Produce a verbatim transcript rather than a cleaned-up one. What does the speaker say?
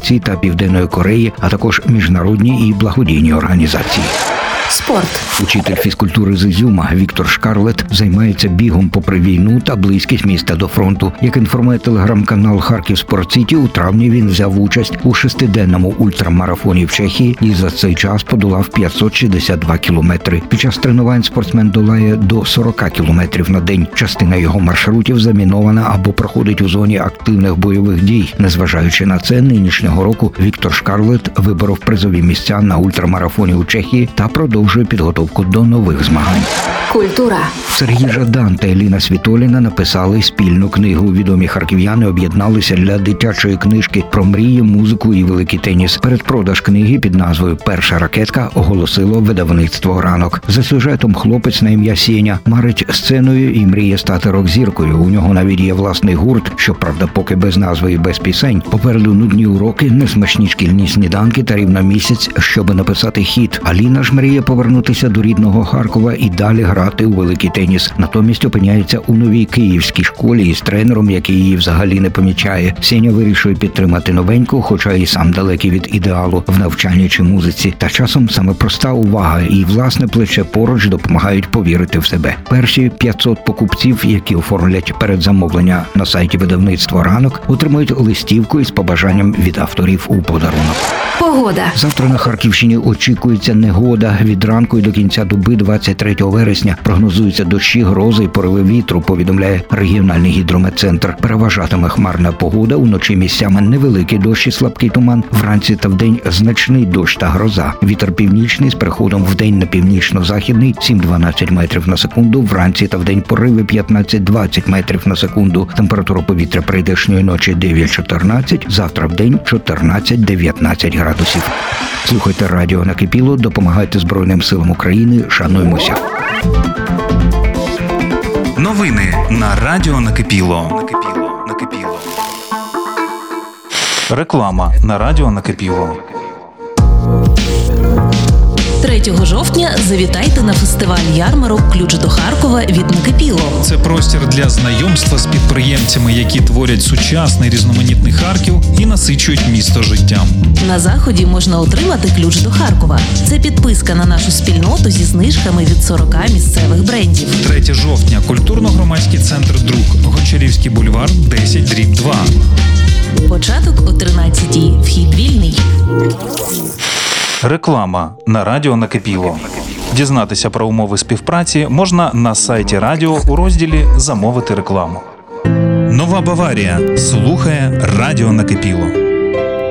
Швеції та Південної Кореї, а також міжнародні і благодійні організації. Спорт. Учитель фізкультури з Ізюма Віктор Шкарлет займається бігом попри війну та близькість міста до фронту. Як інформує телеграм-канал Харків Спорт Сіті, у травні він взяв участь у шестиденному ультрамарафоні в Чехії і за цей час подолав п'ятсот шістдесят два кілометри. Під час тренувань спортсмен долає до сорок кілометрів на день. Частина його маршрутів замінована або проходить у зоні активних бойових дій. Незважаючи на це, нинішнього року Віктор Шкарлет виборов призові місця на ультрамарафоні у Чехії та продовжує підготовку до нових змагань. Культура. Сергій Жадан та Еліна Світоліна написали спільну книгу. Відомі харків'яни об'єдналися для дитячої книжки про мрії, музику і великий теніс. Передпродаж книги під назвою «Перша ракетка» оголосило видавництво «Ранок». За сюжетом хлопець на ім'я Сеня марить сценою і мріє стати рок-зіркою. У нього навіть є власний гурт, щоправда, поки без назви і без пісень. Попереду нудні уроки, несмачні шкільні сніданки та рівно місяць, щоб написати хіт. Аліна ж мріє повернутися до рідного Харкова і далі грати у великий теніс. Натомість опиняється у новій київській школі із тренером, який її взагалі не помічає. Сеня вирішує підтримати новеньку, хоча і сам далекий від ідеалу в навчанні чи музиці. Та часом саме проста увага і власне плече поруч допомагають повірити в себе. Перші п'ятсот покупців, які оформлять передзамовлення на сайті видавництва «Ранок», отримують листівку із побажанням від авторів у подарунок. Погода. Завтра на Харківщині очікується негода. Від ранку і до кінця доби двадцять третього вересня прогнозуються дощі, грози і пориви вітру, повідомляє регіональний гідрометцентр. Переважатиме хмарна погода, уночі місцями невеликий дощ і слабкий туман, вранці та вдень значний дощ та гроза. Вітер північний з переходом вдень на північно-західний сім-дванадцять метрів на секунду, вранці та вдень пориви п'ятнадцять-двадцять метрів на секунду. Температура повітря прийдешньої ночі дев'ять-чотирнадцять, завтра вдень чотирнадцять-дев'ятнадцять градусів. Слухайте радіо «Накипіло», допомагайте Збройним силам України, шануймося. Новини на радіо «Накипіло». Накипіло. Накипіло. Реклама на радіо «Накипіло». третього жовтня завітайте на фестиваль-ярмарок «Ключ до Харкова» від «Накипіло». Це простір для знайомства з підприємцями, які творять сучасний різноманітний Харків і насичують місто життям. На заході можна отримати ключ до Харкова. Це підписка на нашу спільноту зі знижками від сорок місцевих брендів. третього жовтня. Культурно-громадський центр «Друк». Гончарівський бульвар, десять дріб два. Початок о тринадцятій. Вхід вільний. Реклама на радіо «Накипіло». Дізнатися про умови співпраці можна на сайті радіо у розділі «Замовити рекламу». Нова Баварія. Слухає радіо «Накипіло».